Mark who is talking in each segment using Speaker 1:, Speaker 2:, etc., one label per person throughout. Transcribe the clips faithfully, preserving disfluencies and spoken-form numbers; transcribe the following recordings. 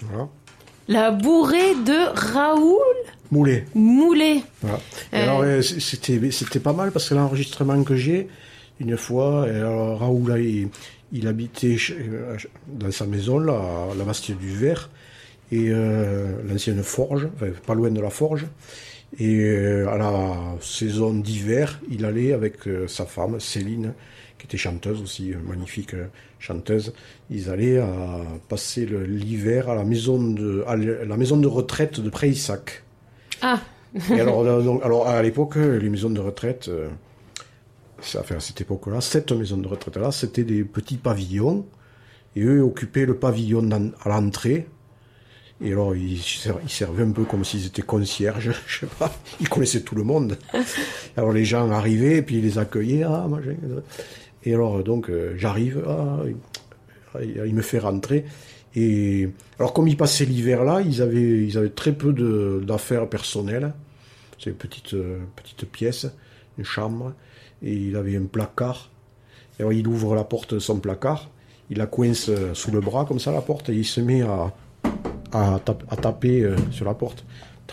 Speaker 1: Voilà.
Speaker 2: La bourrée de Raoul
Speaker 1: Moulet.
Speaker 2: Moulet.
Speaker 1: Voilà. Et
Speaker 2: Euh...
Speaker 1: alors, c'était, c'était pas mal parce que l'enregistrement que j'ai, une fois, et alors, Raoul, là, il, il habitait dans sa maison, là, à la Bastille du Ver, et euh, l'ancienne forge, enfin, pas loin de la forge. Et euh, à la saison d'hiver, il allait avec euh, sa femme, Céline, qui était chanteuse aussi, magnifique euh, chanteuse. Ils allaient à passer le, l'hiver à la maison de, à la maison de retraite de Prayssac.
Speaker 2: Ah.
Speaker 1: Et alors, donc, alors, à l'époque, les maisons de retraite, euh, ça, enfin, à cette époque-là, cette maison de retraite-là, c'était des petits pavillons. Et eux occupaient le pavillon à l'entrée. Et alors, ils, ils servaient un peu comme s'ils étaient concierges, je sais pas. Ils connaissaient tout le monde. Alors, les gens arrivaient, et puis ils les accueillaient. Ah, moi, j'ai... Et alors, donc, euh, j'arrive, ah, il, il me fait rentrer. Et alors, comme ils passaient l'hiver là, ils avaient, ils avaient très peu de, d'affaires personnelles. C'est une petite, euh, petite pièce, une chambre. Et il avait un placard. Et alors, il ouvre la porte de son placard. Il la coince sous le bras, comme ça, la porte. Et il se met à, à, tap, à taper euh, sur la porte.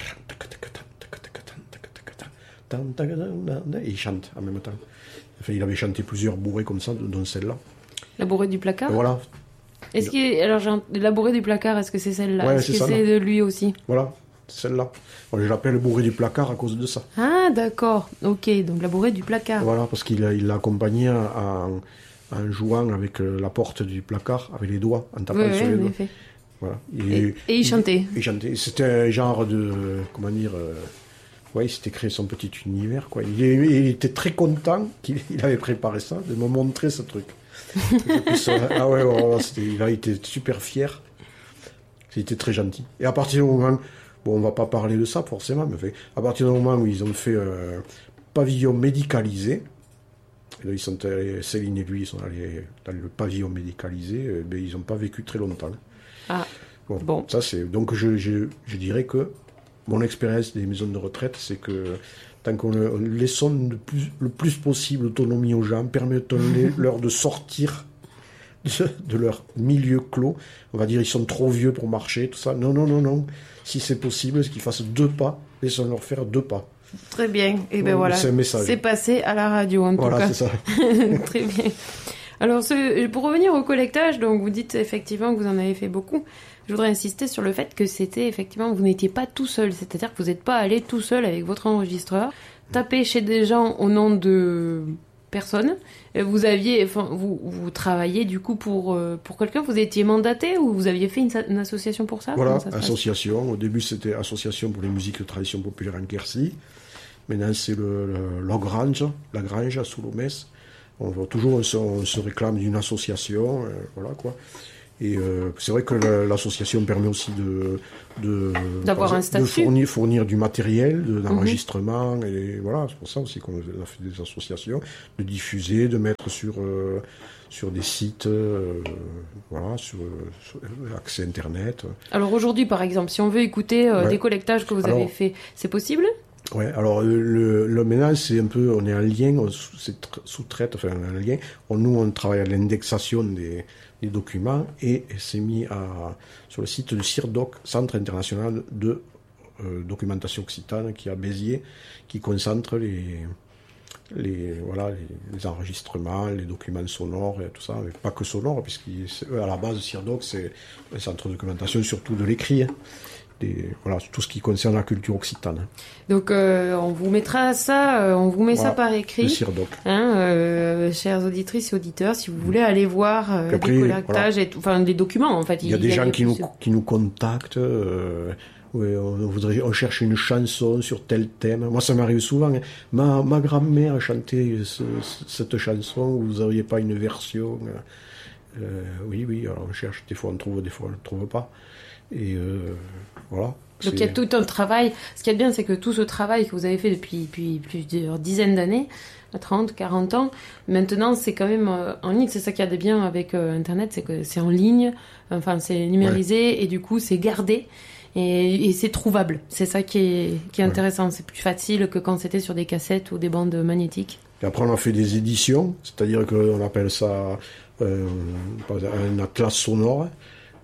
Speaker 1: Et il chante en même temps. Enfin, il avait chanté plusieurs bourrées comme ça, dont celle-là.
Speaker 2: La bourrée du placard ?
Speaker 1: Voilà.
Speaker 2: Est-ce que, alors, j'ai un... la bourrée du placard, est-ce que c'est celle-là ?
Speaker 1: Ouais,
Speaker 2: est-ce
Speaker 1: c'est
Speaker 2: que
Speaker 1: ça,
Speaker 2: c'est
Speaker 1: là.
Speaker 2: de lui aussi ?
Speaker 1: Voilà, celle-là. Bon, je l'appelle bourrée du placard à cause de ça.
Speaker 2: Ah, d'accord. Ok, donc la bourrée du placard.
Speaker 1: Voilà, parce qu'il a, il l'a accompagné en, en jouant avec la porte du placard, avec les doigts, en tapant
Speaker 2: oui,
Speaker 1: sur
Speaker 2: oui,
Speaker 1: les doigts.
Speaker 2: Effet.
Speaker 1: Voilà.
Speaker 2: Et, et, et il chantait.
Speaker 1: Il, il chantait. C'était un genre de, comment dire, euh, ouais, il s'était créé son petit univers, quoi. Il, il était très content qu'il il avait préparé ça, de me montrer ce truc. Plus, euh, ah ouais, ouais, c'était, il a été super fier. Il était très gentil. Et à partir du moment, bon, on va pas parler de ça forcément, mais fait, à partir du moment où ils ont fait un euh, pavillon médicalisé, et là, ils sont allés, Céline et lui, ils sont allés dans le pavillon médicalisé, et, ben, ils n'ont pas vécu très longtemps.
Speaker 2: Ah.
Speaker 1: Bon,
Speaker 2: bon.
Speaker 1: Ça c'est, donc je, je, je dirais que mon expérience des maisons de retraite, c'est que tant qu'on laisse le plus, le plus possible d'autonomie aux gens, permettons-leur de sortir de, de leur milieu clos. On va dire ils sont trop vieux pour marcher, tout ça. Non, non, non, non. Si c'est possible, qu'ils fassent deux pas, laissons-leur faire deux pas.
Speaker 2: Très bien. Et ben voilà,
Speaker 1: c'est un message.
Speaker 2: C'est passé à la radio en
Speaker 1: voilà,
Speaker 2: tout cas.
Speaker 1: Voilà, c'est ça.
Speaker 2: Très bien. Alors, ce, pour revenir au collectage, donc vous dites effectivement que vous en avez fait beaucoup. Je voudrais insister sur le fait que c'était effectivement, vous n'étiez pas tout seul. C'est-à-dire que vous n'êtes pas allé tout seul avec votre enregistreur, taper chez des gens au nom de personnes. Vous aviez, enfin, vous, vous travailliez du coup pour, pour quelqu'un, vous étiez mandaté ou vous aviez fait une, une association pour ça?
Speaker 1: Voilà, association. Au début, c'était Association pour les musiques de tradition populaire en Quercy. Maintenant, c'est le, le, la Grange, la Grange à Soulomès. On, toujours, on se, on se réclame d'une association, euh, voilà quoi. Et euh, c'est vrai que l'association permet aussi de, de,
Speaker 2: d'avoir un statut,
Speaker 1: de fournir, fournir du matériel, de, d'enregistrement, mm-hmm. et voilà, c'est pour ça aussi qu'on a fait des associations, de diffuser, de mettre sur, euh, sur des sites, euh, voilà, sur, sur accès Internet.
Speaker 2: Alors aujourd'hui, par exemple, si on veut écouter euh,
Speaker 1: ouais.
Speaker 2: des collectages que vous alors, avez faits, c'est possible ?
Speaker 1: Ouais, alors le, le ménage, c'est un peu, on est en lien, on sous-traite, enfin un lien. On, nous, on travaille à l'indexation des, des documents et c'est mis à, sur le site du CIRDOC, Centre international de euh, documentation occitane, qui est à Béziers, qui concentre les, les, voilà, les, les enregistrements, les documents sonores et tout ça, mais pas que sonores, puisqu'à la base, le CIRDOC, c'est un centre de documentation surtout de l'écrit. Hein. Des, voilà, tout ce qui concerne la culture occitane.
Speaker 2: Donc euh, on vous mettra ça, euh, on vous met voilà, ça par écrit.
Speaker 1: Le CIRDOC.
Speaker 2: Hein, euh, chères auditrices et auditeurs, si vous voulez aller voir euh, après, des collectages, voilà. et tout, enfin des documents en fait.
Speaker 1: Il y a des gens qui nous, qui nous contactent. Euh, ouais, on, voudrait, on cherche une chanson sur tel thème. Moi, ça m'arrive souvent. Hein. Ma, ma grand-mère a chanté ce, cette chanson. Vous n'auriez pas une version? euh, Oui, oui. Alors on cherche. Des fois on trouve, des fois on ne trouve pas. Et euh, voilà.
Speaker 2: Donc il y a tout un travail. Ce qui est bien, c'est que tout ce travail que vous avez fait depuis, depuis plusieurs dizaines d'années, trente, quarante ans, maintenant c'est quand même en ligne. C'est ça qui a de bien avec euh, Internet, c'est que c'est en ligne, enfin c'est numérisé, ouais. Et du coup c'est gardé et, et c'est trouvable. C'est ça qui est, qui est ouais. intéressant. C'est plus facile que quand c'était sur des cassettes ou des bandes magnétiques.
Speaker 1: Et après on a fait des éditions, c'est-à-dire qu'on appelle ça euh, un atlas sonore.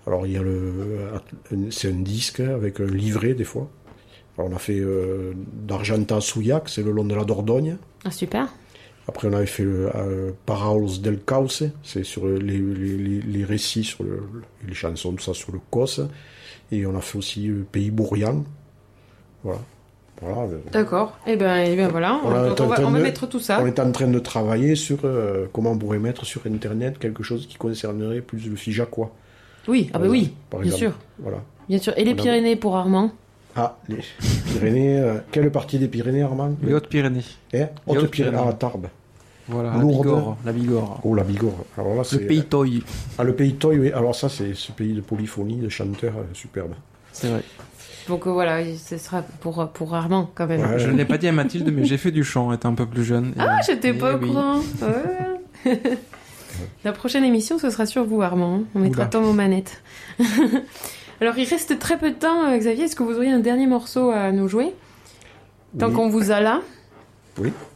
Speaker 1: Alors il y a le, c'est un disque avec un livret des fois. Alors, on a fait euh, d'Argenta à Souillac, c'est le long de la Dordogne.
Speaker 2: Ah super.
Speaker 1: Après on avait fait le euh, Paraols del Cauce, c'est sur les, les, les, les récits, sur le, les chansons, tout ça sur le Cauce. Et on a fait aussi euh, Pays Bourrian. Voilà. Voilà.
Speaker 2: D'accord. Et eh ben, et ben voilà, on, on, on, va, on va
Speaker 1: de,
Speaker 2: mettre tout ça.
Speaker 1: On est en train de travailler sur euh, comment on pourrait mettre sur Internet quelque chose qui concernerait plus le Figeacois.
Speaker 2: Oui, ah bah oui, bien
Speaker 1: exemple.
Speaker 2: sûr.
Speaker 1: Voilà.
Speaker 2: Bien sûr. Et les
Speaker 1: on
Speaker 2: Pyrénées
Speaker 1: a...
Speaker 2: pour Armand?
Speaker 1: Ah, les Pyrénées. Euh, quelle partie des Pyrénées, Armand?
Speaker 3: Les Hautes-Pyrénées.
Speaker 1: Eh Hautes-Pyrénées, ah, Tarbes.
Speaker 3: Voilà,
Speaker 1: Lourdes.
Speaker 3: la Bigorre. La Bigorre.
Speaker 1: Oh, la Bigorre. Alors là, c'est...
Speaker 3: Le pays Toy.
Speaker 1: Ah, le pays Toy, oui. Alors ça, c'est ce pays de polyphonie, de chanteurs euh, superbes.
Speaker 3: C'est vrai.
Speaker 2: Donc euh, voilà, ce sera pour, pour Armand quand même.
Speaker 1: Ouais.
Speaker 3: Je ne l'ai pas dit à Mathilde, mais j'ai fait du chant étant un peu plus jeune.
Speaker 2: Ah,
Speaker 3: et...
Speaker 2: j'étais
Speaker 3: et
Speaker 2: pas
Speaker 3: oui.
Speaker 2: au courant. Ouais. La prochaine émission, ce sera sur vous, Armand. On mettra
Speaker 3: Oula.
Speaker 2: Tom aux manettes. Alors, il reste très peu de temps, euh, Xavier. Est-ce que vous auriez un dernier morceau à nous jouer? Tant
Speaker 1: Oui.
Speaker 2: qu'on vous a là.
Speaker 1: Oui.